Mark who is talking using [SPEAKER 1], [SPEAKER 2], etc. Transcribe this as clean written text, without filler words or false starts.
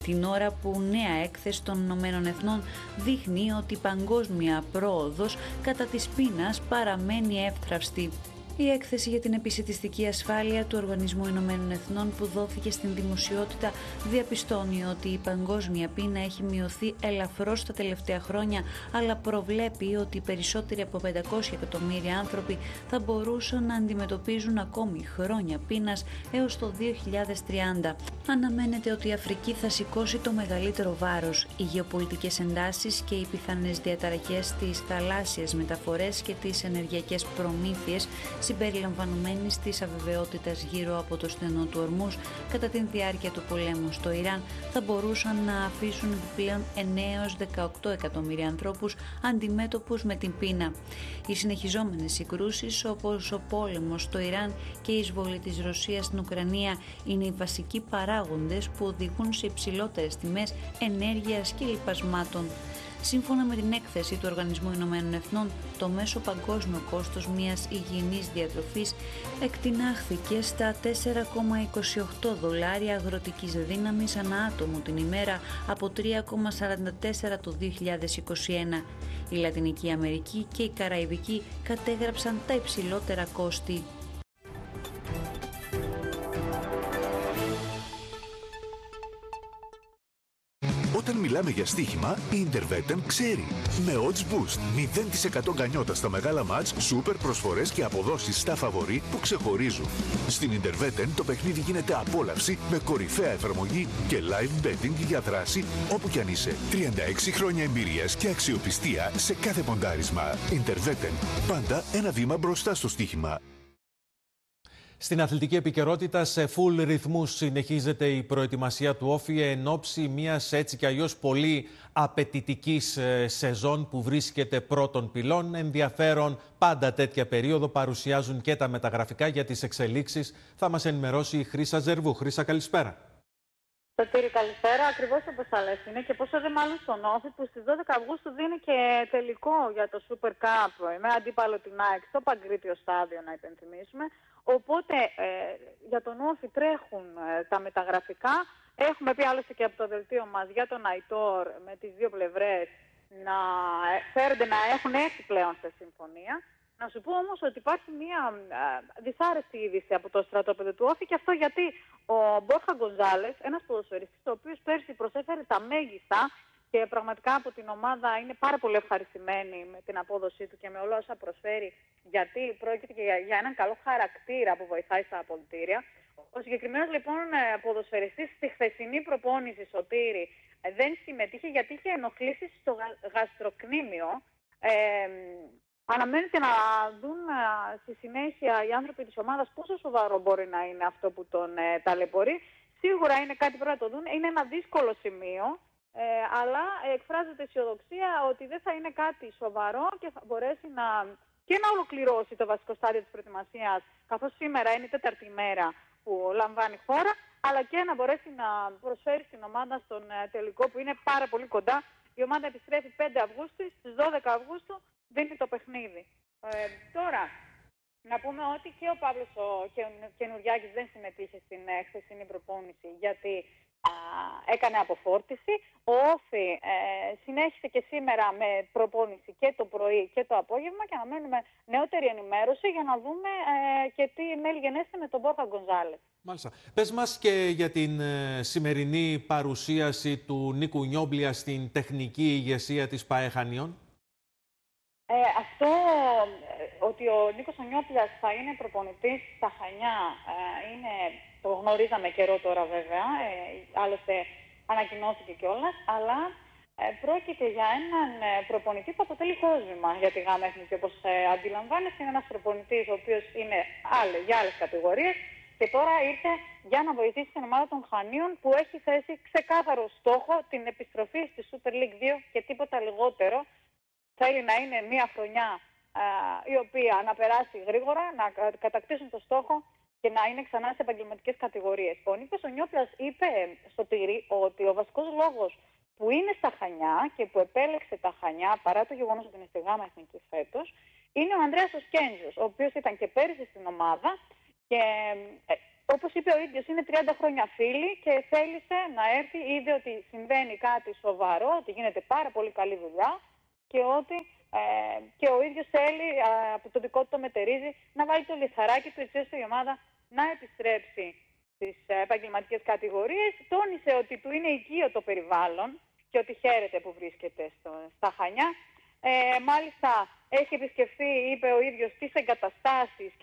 [SPEAKER 1] Την ώρα που νέα έκθεση των Ηνωμένων Εθνών δείχνει ότι η παγκόσμια πρόοδος κατά της πείνας παραμένει εύθραυστη. Η έκθεση για την επισιτιστική ασφάλεια του Οργανισμού Ηνωμένων Εθνών που δόθηκε στην δημοσιότητα διαπιστώνει ότι η παγκόσμια πείνα έχει μειωθεί ελαφρώς τα τελευταία χρόνια, αλλά προβλέπει ότι περισσότεροι από 500 εκατομμύρια άνθρωποι θα μπορούσαν να αντιμετωπίζουν ακόμη χρόνια πείνας έως το 2030. Αναμένεται ότι η Αφρική θα σηκώσει το μεγαλύτερο βάρος. Οι γεωπολιτικές εντάσεις και οι πιθανές διαταραχές στις θαλάσσιες μεταφορές και τις ενεργειακές προμήθειες συμπεριλαμβανομένης της αβεβαιότητας γύρω από το στενό του Ορμούζ κατά την διάρκεια του πολέμου στο Ιράν θα μπορούσαν να αφήσουν επιπλέον 9 έως 18 εκατομμύρια ανθρώπους αντιμέτωπους με την πείνα. Οι συνεχιζόμενες συγκρούσεις όπως ο πόλεμος στο Ιράν και η εισβολή της Ρωσίας στην Ουκρανία είναι οι βασικοί παράγοντες που οδηγούν σε υψηλότερες τιμές ενέργειας και λιπασμάτων. Σύμφωνα με την έκθεση του Οργανισμού Ηνωμένων Εθνών, το μέσο παγκόσμιο κόστος μιας υγιεινής διατροφής εκτινάχθηκε στα $4,28 αγροτικής δύναμης ανά άτομο την ημέρα από 3,44 το 2021. Η Λατινική Αμερική και η Καραϊβική κατέγραψαν τα υψηλότερα κόστη.
[SPEAKER 2] Όταν μιλάμε για στοίχημα, η Interveten ξέρει. Με odds boost, 0% γκανιότα στα μεγάλα μάτς, σούπερ προσφορές και αποδόσεις στα φαβορί που ξεχωρίζουν. Στην Interveten το παιχνίδι γίνεται απόλαυση με κορυφαία εφαρμογή και live betting για δράση όπου κι αν είσαι. 36 χρόνια εμπειρίας και αξιοπιστία σε κάθε ποντάρισμα. Interveten, πάντα ένα βήμα μπροστά στο στοίχημα.
[SPEAKER 3] Στην αθλητική επικαιρότητα, σε full ρυθμούς συνεχίζεται η προετοιμασία του Όφη εν ώψη μιας έτσι κι αλλιώς πολύ απαιτητικής σεζόν που βρίσκεται πρώτων πυλών. Ενδιαφέρον πάντα τέτοια περίοδο παρουσιάζουν και τα μεταγραφικά για τις εξελίξεις. Θα μας ενημερώσει η Χρύσα Ζερβού. Χρύσα, καλησπέρα.
[SPEAKER 4] Σωτήρη, καλησπέρα. Ακριβώς όπως θα λες είναι και πόσο δε μάλλον στον Όφη που στις 12 Αυγούστου δίνει και τελικό για το Super Cup με αντίπαλο την ΑΕΚ στο Παγκρίτιο στάδιο, να υπενθυμίσουμε. Οπότε για τον Όφη τρέχουν τα μεταγραφικά. Έχουμε πει άλλωστε και από το δελτίο μας για τον Αϊτόρ με τις δύο πλευρές να φέρονται να έχουν έρθει πλέον σε συμφωνία. Να σου πω όμως ότι υπάρχει μια δυσάρεστη είδηση από το στρατόπεδο του Όφη και αυτό γιατί ο Μπόρχα Γκονζάλες, ένας ποδοσφαιριστής ο οποίος πέρσι προσέφερε τα μέγιστα και πραγματικά από την ομάδα είναι πάρα πολύ ευχαριστημένη με την απόδοσή του και με όλα όσα προσφέρει, γιατί πρόκειται και για έναν καλό χαρακτήρα που βοηθάει στα απολυτήρια. Ο συγκεκριμένος λοιπόν ποδοσφαιριστής στη χθεσινή προπόνηση, Σωτήρη, δεν συμμετείχε γιατί είχε ενοχλήσεις στο γαστροκνήμιο. Αναμένεται να δουν στη συνέχεια οι άνθρωποι της ομάδας πόσο σοβαρό μπορεί να είναι αυτό που τον ταλαιπωρεί. Σίγουρα είναι κάτι που πρέπει να το δουν. Είναι ένα δύσκολο σημείο, αλλά εκφράζεται αισιοδοξία ότι δεν θα είναι κάτι σοβαρό και θα μπορέσει να ολοκληρώσει το βασικό στάδιο της προετοιμασίας, καθώς σήμερα είναι η τέταρτη μέρα που λαμβάνει χώρα, αλλά και να μπορέσει να προσφέρει στην ομάδα στον τελικό που είναι πάρα πολύ κοντά. Η ομάδα επιστρέφει 5 Αυγούστου, στις 12 Αυγούστου δίνει το παιχνίδι. Τώρα, να πούμε ότι και ο Παύλος ο Καινουριάκης δεν συμμετείχε στην χθεσινή προπόνηση γιατί έκανε αποφόρτιση. Ο Όφη συνέχισε και σήμερα με προπόνηση και το πρωί και το απόγευμα και αναμένουμε νεότερη ενημέρωση για να δούμε και τι μέλη γενέστε με τον Μπόρχα Γκονζάλες.
[SPEAKER 3] Μάλιστα. Πες μας και για την σημερινή παρουσίαση του Νίκου Νιόμπλια στην τεχνική ηγεσία της ΠΑΕ Χανίων.
[SPEAKER 4] Αυτό ότι ο Νίκος Νιόμπλιας θα είναι προπονητής στα Χανιά το γνωρίζαμε καιρό τώρα βέβαια, άλλωστε ανακοινώθηκε κιόλας, αλλά πρόκειται για έναν προπονητή που αποτελεί κόσμημα για τη ΓΑΜΑ Εθνική, όπως αντιλαμβάνεστε. Είναι ένας προπονητής ο οποίος είναι για άλλες κατηγορίες και τώρα ήρθε για να βοηθήσει την ομάδα των Χανίων που έχει θέσει ξεκάθαρο στόχο την επιστροφή στη Super League 2 και τίποτα λιγότερο. Θέλει να είναι μια χρονιά η οποία να περάσει γρήγορα, να κατακτήσουν το στόχο και να είναι ξανά σε επαγγελματικές κατηγορίες. Ο Νίκος Νιόμπλιας είπε στο Τύρι ότι ο βασικός λόγος που είναι στα Χανιά και που επέλεξε τα Χανιά, παρά το γεγονός ότι είναι στη ΓΑΜΑ Εθνική φέτος, είναι ο Ανδρέας ο Σκέντζος, ο οποίος ήταν και πέρυσι στην ομάδα και όπως είπε ο ίδιος, είναι 30 χρόνια φίλοι και θέλησε να έρθει, είδε ότι συμβαίνει κάτι σοβαρό, ότι γίνεται πάρα πολύ καλή δουλειά και ότι και ο ίδιος θέλει από το δικό του το μετερίζει να βάλει το λιθαράκι του έτσι ώστε η ομάδα να επιστρέψει στις επαγγελματικές κατηγορίες. Τόνισε ότι του είναι οικείο το περιβάλλον και ότι χαίρεται που βρίσκεται στα Χανιά. Μάλιστα έχει επισκεφθεί, είπε ο ίδιος, τις εγκαταστάσεις